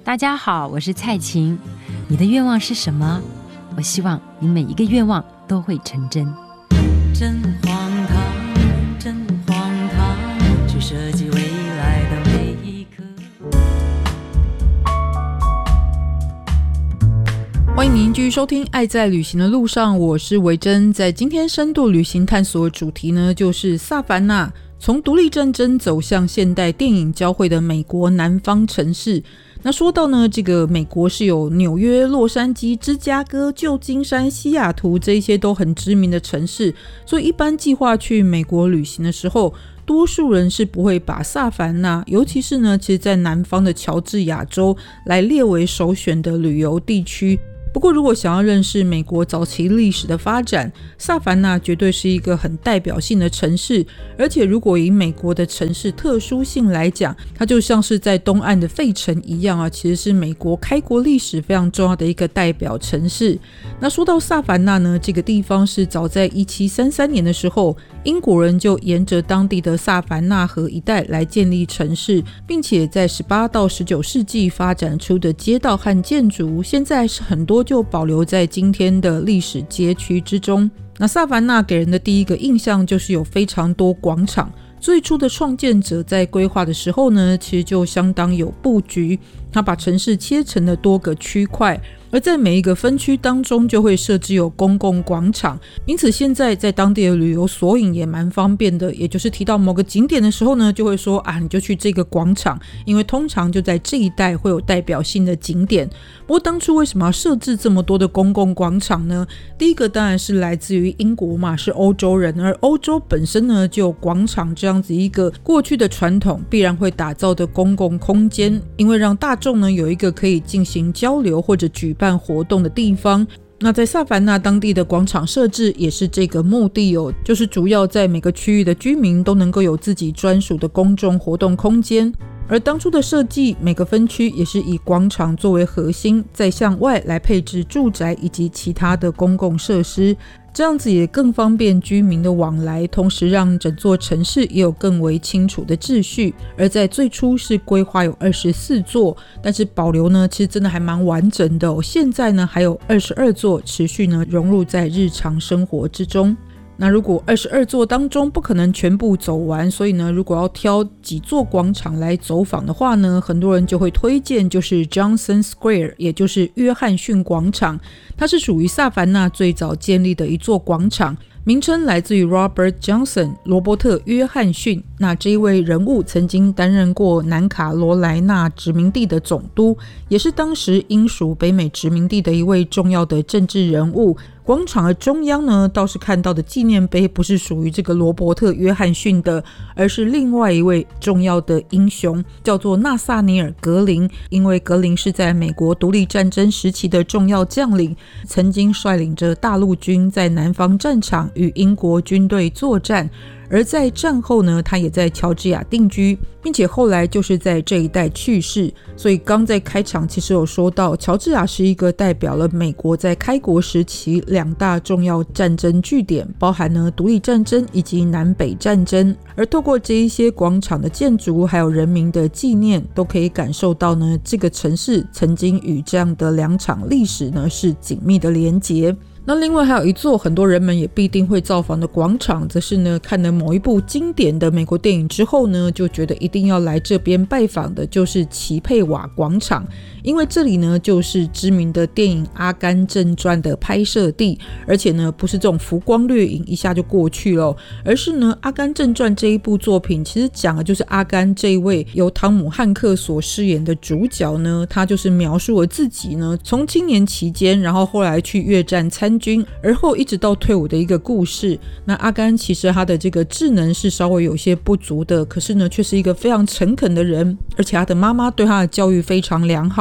大家好，我是蔡琴。你的愿望是什么？我希望你每一个愿望都会成真。 真荒唐，真荒唐，去设计未来的每一刻。 欢迎您继续收听《爱在旅行的路上》，我是维珍。在今天深度旅行探索的主题呢，就是萨凡纳，从独立战争走向现代电影交汇的美国南方城市。那说到呢，这个美国是有纽约、洛杉矶、芝加哥、旧金山、西雅图这一些都很知名的城市，所以一般计划去美国旅行的时候，多数人是不会把萨凡纳，尤其是呢，其实在南方的乔治亚州来列为首选的旅游地区。不过如果想要认识美国早期历史的发展，萨凡纳绝对是一个很代表性的城市，而且如果以美国的城市特殊性来讲，它就像是在东岸的费城一样啊，其实是美国开国历史非常重要的一个代表城市。那说到萨凡纳呢，这个地方是早在1733年的时候，英国人就沿着当地的萨凡纳河一带来建立城市，并且在18到19世纪发展出的街道和建筑，现在是很多就保留在今天的历史街区之中。那萨凡纳给人的第一个印象就是有非常多广场，最初的创建者在规划的时候呢，其实就相当有布局，他把城市切成了多个区块，而在每一个分区当中就会设置有公共广场，因此现在在当地的旅游索引也蛮方便的，也就是提到某个景点的时候呢，就会说你就去这个广场，因为通常就在这一带会有代表性的景点。不过当初为什么要设置这么多的公共广场呢？第一个当然是来自于英国嘛，是欧洲人，而欧洲本身呢就有广场这样子一个过去的传统，必然会打造的公共空间，因为让大众呢有一个可以进行交流或者举办活动的地方。那在萨凡纳当地的广场设置也是这个目的哦，就是主要在每个区域的居民都能够有自己专属的公众活动空间。而当初的设计，每个分区也是以广场作为核心，再向外来配置住宅以及其他的公共设施，这样子也更方便居民的往来，同时让整座城市也有更为清楚的秩序。而在最初是规划有24座，但是保留呢其实真的还蛮完整的哦，现在呢还有22座持续呢融入在日常生活之中。那如果22座当中不可能全部走完，所以呢如果要挑几座广场来走访的话呢，很多人就会推荐就是 Johnson Square， 也就是约翰逊广场。它是属于萨凡纳最早建立的一座广场，名称来自于 Robert Johnson， 罗伯特约翰逊。那这一位人物曾经担任过南卡罗来纳殖民地的总督，也是当时英属北美殖民地的一位重要的政治人物。广场的中央呢，倒是看到的纪念碑不是属于这个罗伯特约翰逊的，而是另外一位重要的英雄，叫做纳萨尼尔格林。因为格林是在美国独立战争时期的重要将领，曾经率领着大陆军在南方战场与英国军队作战，而在战后呢，他也在乔治亚定居，并且后来就是在这一带去世。所以刚在开场其实有说到，乔治亚是一个代表了美国在开国时期2大重要战争据点，包含呢独立战争以及南北战争。而透过这一些广场的建筑还有人民的纪念，都可以感受到呢这个城市曾经与这样的2场历史呢是紧密的连结。那另外还有一座很多人们也必定会造访的广场，则是呢看了某一部经典的美国电影之后呢，就觉得一定要来这边拜访的，就是齐佩瓦广场。因为这里呢就是知名的电影《阿甘正传》的拍摄地，而且呢不是这种浮光掠影一下就过去了，而是呢《阿甘正传》这一部作品其实讲的就是阿甘这一位由汤姆汉克所饰演的主角呢，他就是描述了自己呢从青年期间，然后后来去越战参军，而后一直到退伍的一个故事。那阿甘其实他的这个智能是稍微有些不足的，可是呢却是一个非常诚恳的人，而且他的妈妈对他的教育非常良好，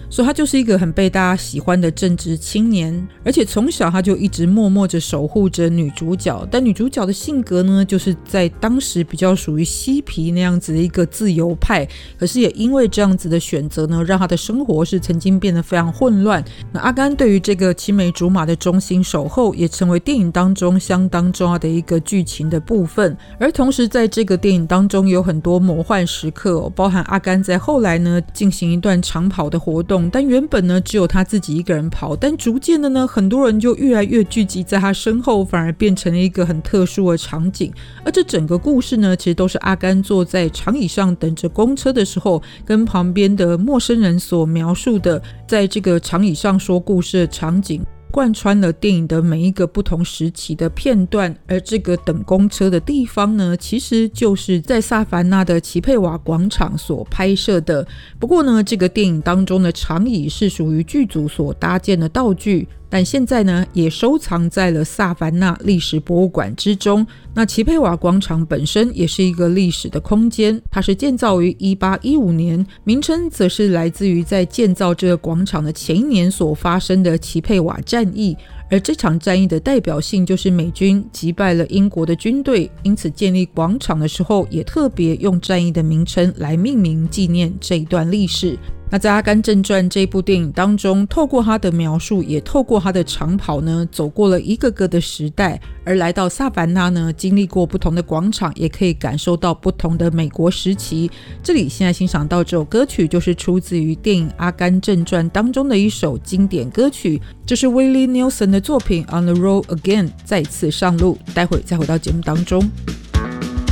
所以他就是一个很被大家喜欢的正直青年，而且从小他就一直默默着守护着女主角。但女主角的性格呢，就是在当时比较属于嬉皮那样子的一个自由派，可是也因为这样子的选择呢，让他的生活是曾经变得非常混乱。那阿甘对于这个青梅竹马的忠心守候，也成为电影当中相当重要的一个剧情的部分。而同时在这个电影当中有很多魔幻时刻包含阿甘在后来呢进行一段长跑的活动，但原本呢只有他自己一个人跑，但逐渐的呢很多人就越来越聚集在他身后，反而变成了一个很特殊的场景。而这整个故事呢，其实都是阿甘坐在长椅上等着公车的时候，跟旁边的陌生人所描述的在这个长椅上说故事的场景，贯穿了电影的每一个不同时期的片段。而这个等公车的地方呢，其实就是在萨凡纳的奇佩瓦广场所拍摄的。不过呢，这个电影当中的长椅是属于剧组所搭建的道具，但现在呢也收藏在了萨凡纳历史博物馆之中。那奇佩瓦广场本身也是一个历史的空间，它是建造于1815年，名称则是来自于在建造这个广场的前一年所发生的奇佩瓦战役。而这场战役的代表性就是美军击败了英国的军队，因此建立广场的时候也特别用战役的名称来命名纪念这一段历史。那在《阿甘正传》这部电影当中，透过他的描述，也透过他的长跑呢，走过了一个个的时代，而来到萨凡纳呢，经历过不同的广场，也可以感受到不同的美国时期。这里现在欣赏到这首歌曲，就是出自于电影《阿甘正传》当中的一首经典歌曲，这是 Willie Nelson 的作品 On the Road Again， 再次上路。待会再回到节目当中。